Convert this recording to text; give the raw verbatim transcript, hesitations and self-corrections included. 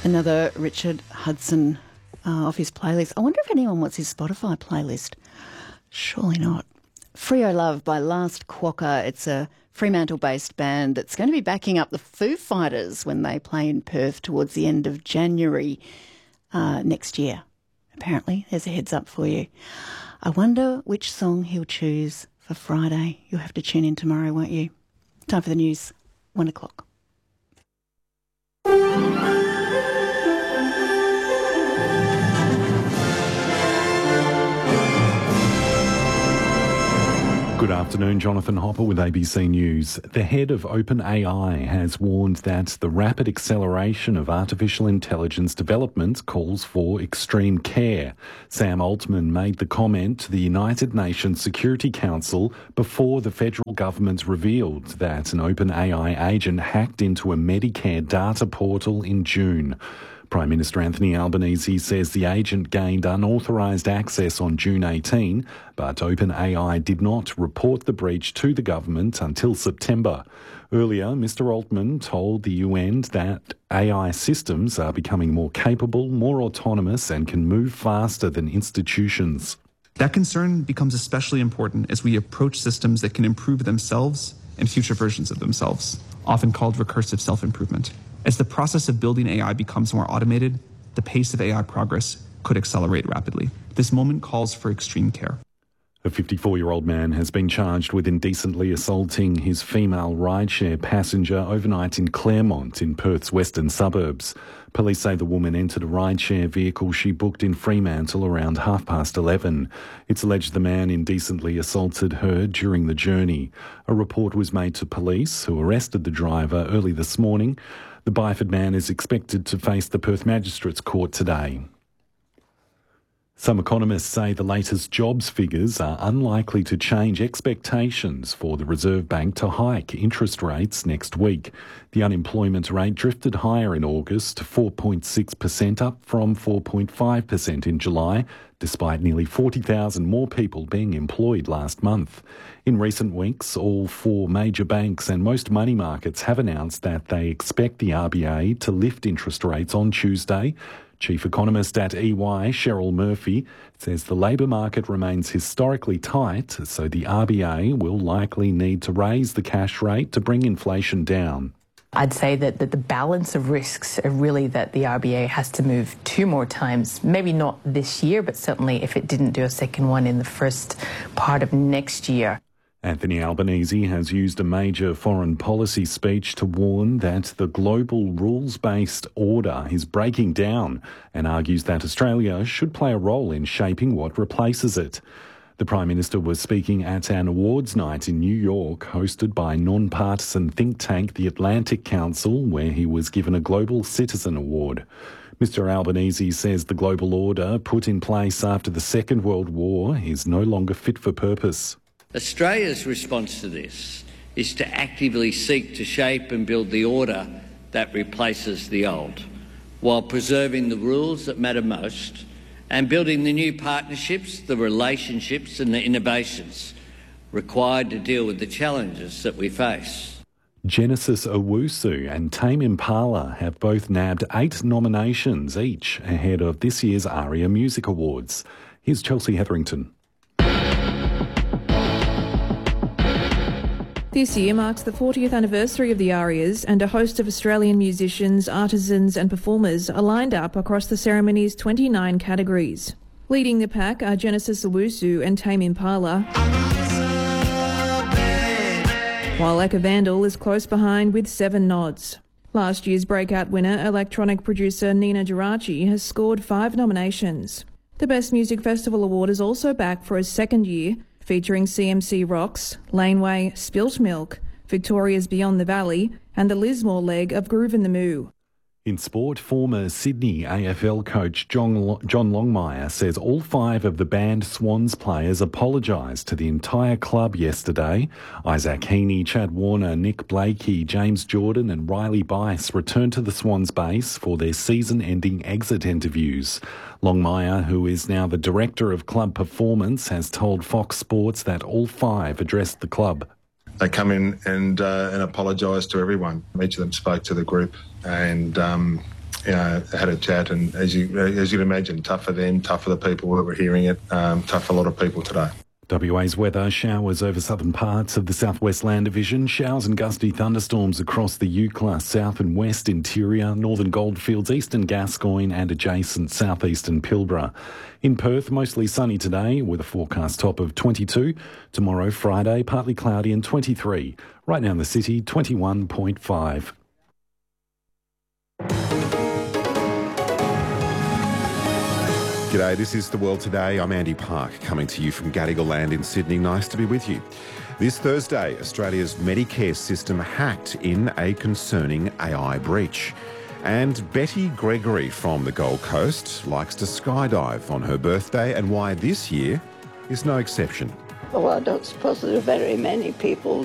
Another Richard Hudson uh, off his playlist. I wonder if anyone wants his Spotify playlist. Surely not. Freo Love by Last Quokka. It's a Fremantle-based band that's going to be backing up the Foo Fighters when they play in Perth towards the end of January uh, next year. Apparently, there's a heads up for you. I wonder which song he'll choose for Friday. You'll have to tune in tomorrow, won't you? Time for the news. One o'clock. Good afternoon, Jonathan Hopper with A B C News. The head of OpenAI has warned that the rapid acceleration of artificial intelligence development calls for extreme care. Sam Altman made the comment to the United Nations Security Council before the federal government revealed that an OpenAI agent hacked into a Medicare data portal in June. Prime Minister Anthony Albanese says the agent gained unauthorised access on June eighteenth, but OpenAI did not report the breach to the government until September. Earlier, Mr Altman told the U N that A I systems are becoming more capable, more autonomous and can move faster than institutions. That concern becomes especially important as we approach systems that can improve themselves and future versions of themselves, often called recursive self-improvement. As the process of building A I becomes more automated, the pace of A I progress could accelerate rapidly. This moment calls for extreme care. A fifty-four-year-old man has been charged with indecently assaulting his female rideshare passenger overnight in Claremont in Perth's western suburbs. Police say the woman entered a rideshare vehicle she booked in Fremantle around half past eleven. It's alleged the man indecently assaulted her during the journey. A report was made to police, who arrested the driver early this morning. The Byford man is expected to face the Perth Magistrates Court today. Some economists say the latest jobs figures are unlikely to change expectations for the Reserve Bank to hike interest rates next week. The unemployment rate drifted higher in August to four point six percent, up from four point five percent in July, despite nearly forty thousand more people being employed last month. In recent weeks, all four major banks and most money markets have announced that they expect the R B A to lift interest rates on Tuesday. Chief economist at E Y, Cheryl Murphy, says the labour market remains historically tight, so the R B A will likely need to raise the cash rate to bring inflation down. I'd say that, that the balance of risks are really that the R B A has to move two more times, maybe not this year, but certainly if it didn't do a second one in the first part of next year. Anthony Albanese has used a major foreign policy speech to warn that the global rules-based order is breaking down and argues that Australia should play a role in shaping what replaces it. The Prime Minister was speaking at an awards night in New York hosted by non-partisan think tank the Atlantic Council, where he was given a Global Citizen Award. Mister Albanese says the global order put in place after the Second World War is no longer fit for purpose. Australia's response to this is to actively seek to shape and build the order that replaces the old, while preserving the rules that matter most and building the new partnerships, the relationships and the innovations required to deal with the challenges that we face. Genesis Owusu and Tame Impala have both nabbed eight nominations each ahead of this year's ARIA Music Awards. Here's Chelsea Hetherington. This year marks the fortieth anniversary of the ARIAs, and a host of Australian musicians, artisans and performers are lined up across the ceremony's twenty-nine categories. Leading the pack are Genesis Owusu and Tame Impala, while Eka Vandal is close behind with seven nods. Last year's breakout winner, electronic producer Nina Geraci, has scored five nominations. The Best Music Festival Award is also back for a second year, featuring C M C Rocks, Laneway, Spilt Milk, Victoria's Beyond the Valley and the Lismore leg of Groove in the Moo. In sport, former Sydney A F L coach John, John Longmire says all five of the banned Swans players apologised to the entire club yesterday. Isaac Heaney, Chad Warner, Nick Blakey, James Jordan and Riley Bice returned to the Swans base for their season-ending exit interviews. Longmire, who is now the Director of Club Performance, has told Fox Sports that all five addressed the club. They come in and uh, and apologised to everyone. Each of them spoke to the group and um, you know, had a chat, and as you as you'd imagine, tough for them, tough for the people that were hearing it, um, tough for a lot of people today. W A's weather: showers over southern parts of the southwest land division, showers and gusty thunderstorms across the Eucla, south and west interior, northern Goldfields, eastern Gascoyne and adjacent southeastern Pilbara. In Perth, mostly sunny today with a forecast top of twenty-two. Tomorrow, Friday, partly cloudy and twenty-three. Right now in the city, twenty-one point five. G'day, this is The World Today. I'm Andy Park, coming to you from Gadigal Land in Sydney. Nice to be with you. This Thursday, Australia's Medicare system hacked in a concerning A I breach. And Betty Gregory from the Gold Coast likes to skydive on her birthday, and why this year is no exception. Well, I don't suppose there are very many people